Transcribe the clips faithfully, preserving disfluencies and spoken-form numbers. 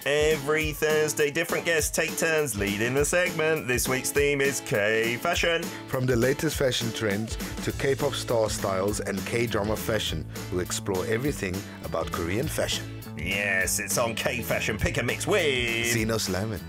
Every Thursday, different guests take turns leading the segment. This week's theme is K-Fashion. From the latest fashion trends to K-pop star styles and K-drama fashion, we'll explore everything about Korean fashion. Yes, it's on K-Fashion Pick a Mix with Zeno Slamming.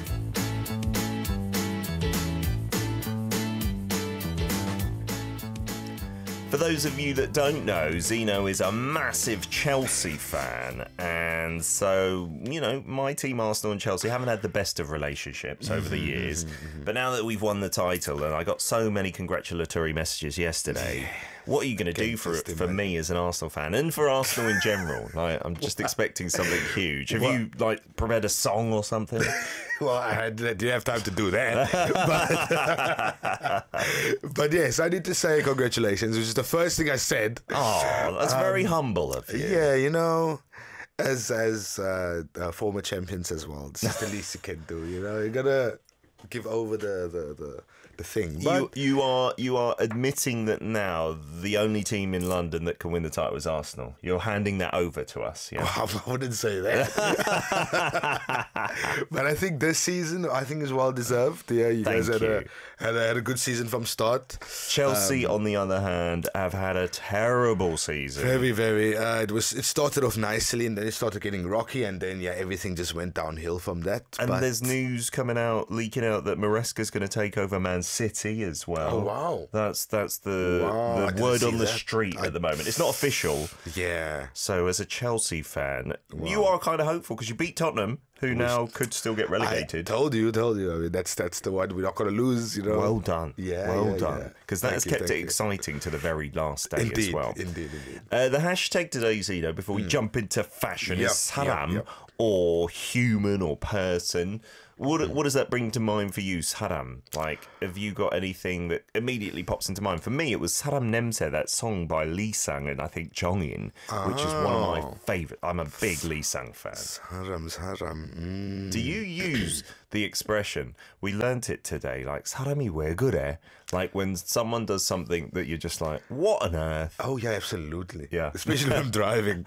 For those of you that don't know, Zeno is a massive Chelsea fan, and so, you know, my team Arsenal and Chelsea haven't had the best of relationships over the years, but now that we've won the title, and I got so many congratulatory messages yesterday, what are you going to do for for me as an Arsenal fan, and for Arsenal in general? Like, I'm just expecting something huge. Have what? you, like, prepared a song or something? Well, I didn't have time to do that. but, but yes, I need to say congratulations, which is the first thing I said. Oh, that's um, very humble of you. Yeah, you know, as as uh, uh, former champions as well, this is the least you can do. You know, you gotta give over the the the, the thing. But you you are you are admitting that now the only team in London that can win the title is Arsenal. You're handing that over to us. Yeah, well, I wouldn't say that. But I think this season, I think is well deserved. Yeah, you Thank guys had you. a had a, had a good season from start. Chelsea, um, on the other hand, have had a terrible season. Very, very. Uh, it was. It started off nicely, and then it started getting rocky, and then yeah, everything just went downhill from that. And but there's news coming out, leaking out that Maresca's going to take over Man City as well. Oh wow! That's that's the Wow, I the word on the that. street I, at the moment. It's not official. Yeah. So as a Chelsea fan, Wow. you are kind of hopeful because you beat Tottenham, who now could still get relegated. I told you, told you. I mean, that's that's the one we're not going to lose. You know. Well done. Yeah. Well yeah, done. Because that Thank has you, kept it thank you. exciting to the very last day Indeed, as well. Indeed, indeed. Uh, the hashtag today, Zeno, before we mm. jump into fashion, yep, is Saram yep, yep. or human or person. What mm. what does that bring to mind for you, Saram? Like, have you got anything that immediately pops into mind? For me, it was Saram Nemse, that song by Lee Sang and I think Jongin, oh. which is one of my favourite. I'm a big Lee Sang fan. Saram, Saram. Mm. Do you use the expression, we learnt it today, like, Sarami we gure? Like, when someone does something that you're just like, what on earth? Oh, yeah, absolutely. Yeah. Especially when I'm driving.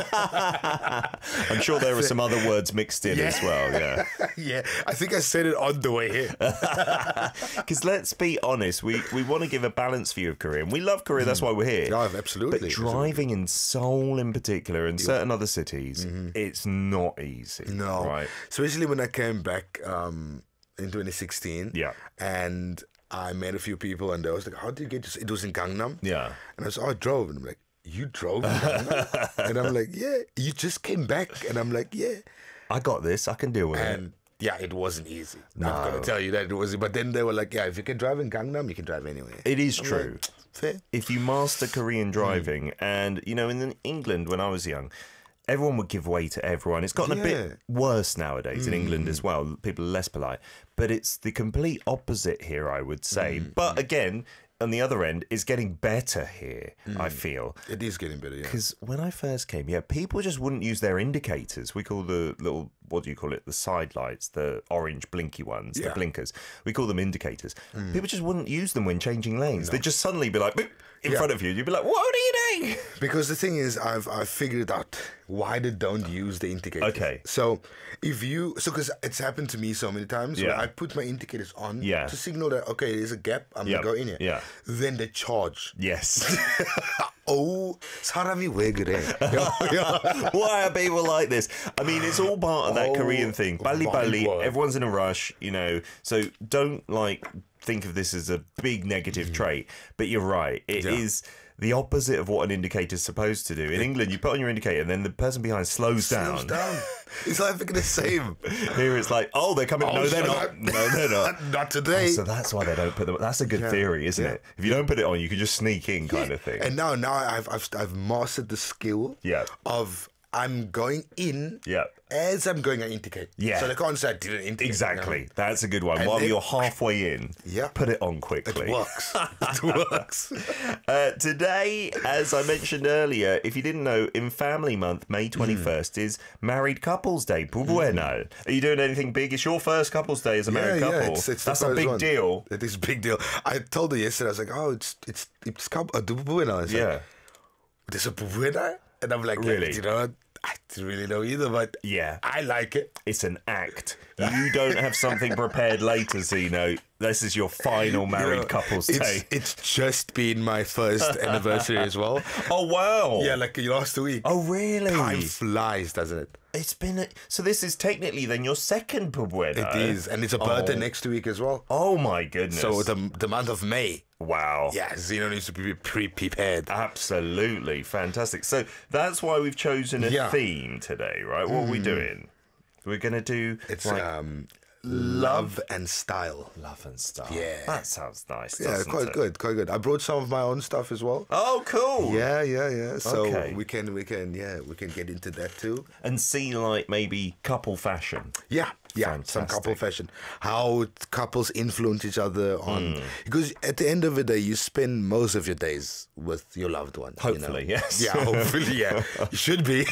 I'm sure there are some other words mixed in yeah. as well, yeah. Yeah, I think I said it on the way here. Because let's be honest, we, we want to give a balanced view of Korea, and we love Korea, mm. that's why we're here. Yeah, absolutely. But driving absolutely. in Seoul in particular, and certain other cities, mm-hmm. it's not easy. No. Right? Especially when I came back um, in twenty sixteen. Yeah. And I met a few people, and they was like, how did you get to... It was in Gangnam. Yeah. And I was like, oh, I drove. And I'm like, you drove in Gangnam? And I'm like, yeah. You just came back. And I'm like, yeah. I got this. I can deal with and, it. Yeah, it wasn't easy. No. I'm going to tell you that it wasn't. But then they were like, yeah, if you can drive in Gangnam, you can drive anywhere. It is I'm true. Like, fair. If you master Korean driving, mm. and, you know, in England, when I was young, everyone would give way to everyone. It's gotten yeah. a bit worse nowadays mm. in England as well. People are less polite. But it's the complete opposite here, I would say. Mm. But again, on the other end, it's getting better here, mm. I feel. It is getting better, yeah. Because when I first came here, people just wouldn't use their indicators. We call the little, what do you call it? The side lights, the orange blinky ones, yeah. the blinkers. We call them indicators. Mm. People just wouldn't use them when changing lanes. No. They'd just suddenly be like, boop, in yeah. front of you. You'd be like, what are you doing? Because the thing is, I've I've figured out why they don't use the indicators. Okay. So if you, so because it's happened to me so many times, yeah. where I put my indicators on yeah. to signal that, okay, there's a gap, I'm yep. going to go in here. Yeah. Then they charge. Yes. Oh, 사람이 왜 그래? Why are people like this? I mean, it's all part of that oh, Korean thing. Bali bali, everyone's in a rush, you know, so don't like think of this as a big negative mm. trait, but you're right. It yeah. is the opposite of what an indicator is supposed to do. In England, you put on your indicator and then the person behind slows down. Slows down. It's like the same. Here it's like, oh, they're coming. Oh, no, they're not. No, they're not. Not today. Oh, so that's why they don't put them. That's a good yeah. theory, isn't yeah. it? If you don't put it on, you can just sneak in, kind yeah. of thing. And now, now I've I've I've mastered the skill yeah. of I'm going in yeah. as I'm going, I indicate. Yeah. So they can't say I didn't indicate. Exactly. You know? That's a good one. And While then, you're halfway in, yeah. put it on quickly. It works. It works. uh, today, as I mentioned earlier, if you didn't know, in Family Month, May twenty-first mm. is Married Couples Day. Bubueno. Mm. Are you doing anything big? It's your first couples day as a yeah, married couple. Yeah, it's, it's That's a big one. deal. It is a big deal. I told her yesterday, I was like, oh, it's it's it's couple, uh, Bubueno. Yeah. Like, there's a Bubueno? And I'm like, really? yeah, you know, I really know either, but Yeah. I like it. It's an act. You don't have something prepared later, Zeno. This is your final married You know, couples it's, day. It's just been my first anniversary as well. Oh, wow. Yeah, like last week. Oh, really? Time flies, doesn't it? It's been... A, so this is technically then your second Pabueno. It is, and it's a birthday Oh. next week as well. Oh, my goodness. So the the month of May. Wow. Yeah, Zeno needs to be pre-prepared. Absolutely. Fantastic. So that's why we've chosen a Yeah. theme today, right? What are we doing? We're going to do... It's like, um, love and style. love and stuff. Yeah. That sounds nice, Yeah, doesn't quite it? good, quite good. I brought some of my own stuff as well. Oh, cool. Yeah, yeah, yeah. So Okay. we can, we can, yeah, we can get into that too. And see, like, maybe couple fashion. Yeah, yeah, some couple Fantastic. fashion. How couples influence each other on, Hmm. because at the end of the day, you spend most of your days with your loved one. you know? Hopefully, yes. Yeah, hopefully, yeah. You should be.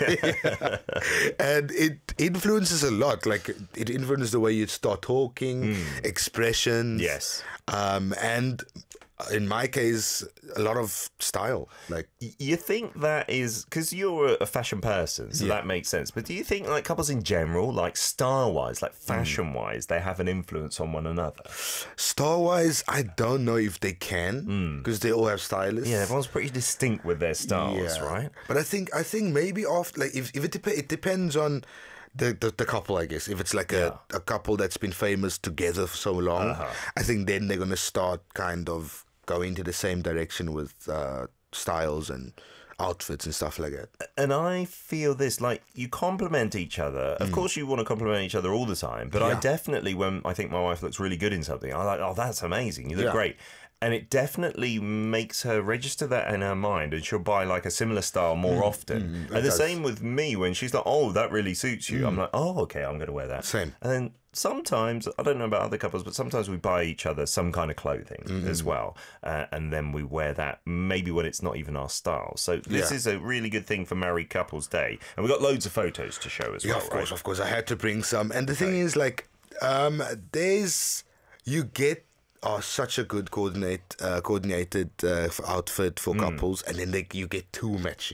And it influences a lot. Like, it influences the way you start talking, expressions. Hmm. Yes. Um, and in my case, a lot of style. Like, You think that is because you're a fashion person, so Yeah. that makes sense. But do you think, like, couples in general, like style-wise, like fashion-wise, they have an influence on one another? style-wise, I don't know if they can, because they all have stylists. Yeah, everyone's pretty distinct with their styles, right? But I think I think maybe off like if, if it dep- it depends on the, the the couple, I guess. If it's like a, a couple that's been famous together for so long, Uh-huh. I think then they're gonna start kind of going to the same direction with uh, styles and outfits and stuff like that. And I feel this, like, you compliment each other. Of course, you want to compliment each other all the time. But I Yeah. definitely, when I think my wife looks really good in something, I'm like, oh, that's amazing. You look Yeah. great. And it definitely makes her register that in her mind, and she'll buy like a similar style more often. and the does. same with me when she's like, "Oh, that really suits you." I'm like, "Oh, okay, I'm going to wear that." Same. And then sometimes, I don't know about other couples, but sometimes we buy each other some kind of clothing as well, uh, and then we wear that maybe when it's not even our style. So this Yeah. is a really good thing for Married Couples Day, and we've got loads of photos to show as Yeah, well, of course, right? of course. I had to bring some. And the thing is, like, um, there's you get oh, such a good coordinate uh, coordinated uh, f- outfit for couples, and then they, you get two matching.